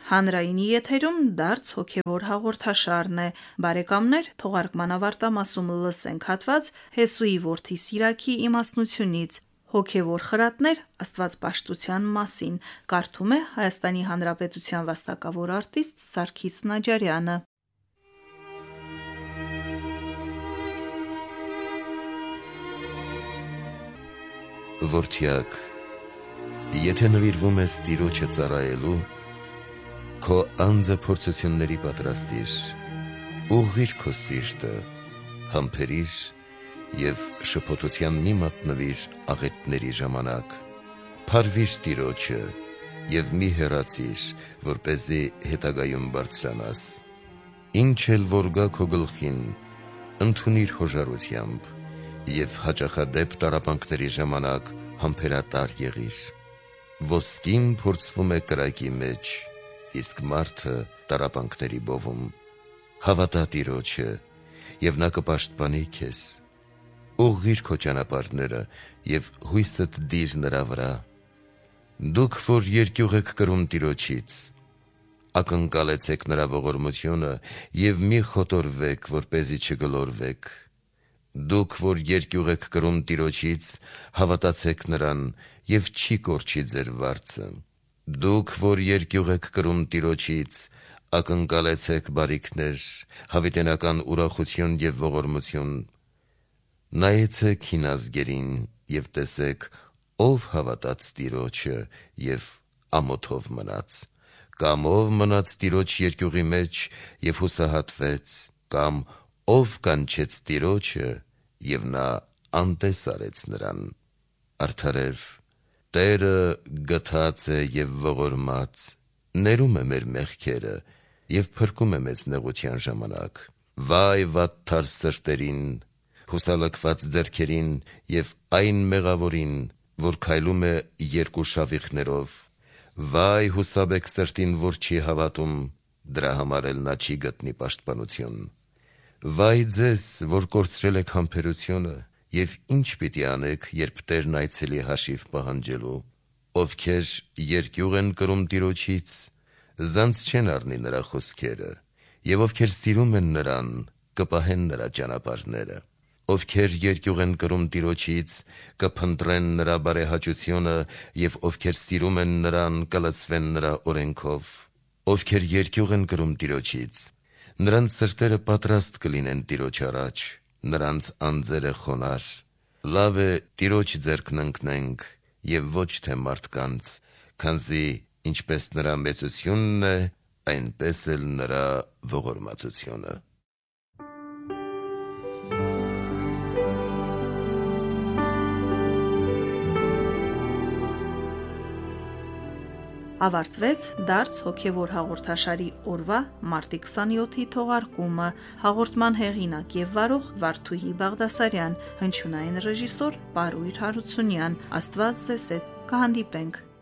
Հանրայինի եթերում դարձ հոգևոր հաղորդաշարն է։ Բարեկամներ, թողարկման ավարտամասում լսենք հատված Հեսուի որդի Սիրակի իմաստնությունից հոգևոր խրատներ աստվածպաշտության մասին։ Կարդում է Հայաստանի Հանրապետության վաստակավոր արտիստ Սարգիս Նաջարյանը։ Որդյակ, եթե նվիրվում ես Տիրոջը ծառայելու, քո անձը փորձությունների պատրաստիր, ուղղիր քո սիրտը, համբերիր և շփոթության մի մատնվիր աղետների ժամանակ, փարվիր Տիրոջը և մի հեռացիր, որպեսզի հետագայում բարձրանաս։ Ինչ էլ որ գա քո գլխին, ընդունիր հոժարությամբ և հաճախադեպ տառապանքների ժամանակ համբերատար եղիր։ Ոսկին փորձվում է կրակի մեջ, իսկ մարդը տառապանքների բովում։ Հավատա Տիրոջը, և նա կպաշտպանի քեզ։ Ուղղիր քո ճանապարհները և հույսդ դիր նրա վրա։ Դուք, որ երկյուղ եք կրում Տիրոջից, ակնկալեցեք նրա ողորմությունը և մի խոտորվեք, որպեսզի չգլորվեք։ Դուք, որ երկյուղ եք կրում Տիրոջից, հավատացեք նրան և չի կորչի ձեր վարձը։ Դուք, որ երկյուղ եք կրում Տիրոջից, ակնկալեցեք բարիքներ, հավիտենական ուրախություն և ողորմություն։ Նայեցեք հին ազգերին և տեսեք, ով հավատաց Տիրոջը և ամոթով մնաց, կամ ով մնաց Տիրոջ երկյուղի մեջ և հուսահատվեց, կամ ով կանչեց Տիրոջը և նա անտես արեց նրան։ Արդարև, Տերը գթած է և ողորմած, ներում է մեր մեղքերը և փրկում է մեզ նեղության ժամանակ։ Վայ վատթար սրտերին, հուսալքված ձեռքերին և այն մեղավորին, որ քայլում է երկու շավիղներով։ Վայ հուսաբեկ սրտին, որ չի հավատում, դրա համար էլ նա չի գտնի պաշտպանություն։ Վայ ձեզ, որ կորցրել եք համբերությունը, և ինչ պիտի անեք, երբ Տերն այցելի հաշիվ պահանջելու։ Ովքեր երկյուղ են կրում Տիրոջից, զանց չեն առնի նրա խոսքերը, և ովքեր սիրում են նրան, կպահեն նրա ճանապարհները։ Ովքեր երկյուղ են կրում Տիրոջից, կփնտրեն նրա բարեհաճությունը, և ովքեր սիրում են նրան, կլցվեն նրա օրենքով։ Ովքեր երկյուղ են կրում Տիրոջից, նրանց սրտերը պատրաստ կլինեն Տիրոջ առաջ, նրանց անձերը խոնարհ։ Լավ է Տիրոջ ձեռքն ընկնենք, և ոչ թե մարդկանց, քանզի ինչպես նրա մեծությունն է, այնպես էլ նրա ողորմածությունը։ Ավարտվեց դարձ հոգևոր հաղորդաշարի օրվա մարտի 27-ի թողարկումը։ Հաղորդման հեղինակ և վարող Վարդուհի Բաղդասարյան, հնչյունային ռեժիսոր Պարույր Հարությունյան։ Աստված ձեզ հետ, կհանդիպենք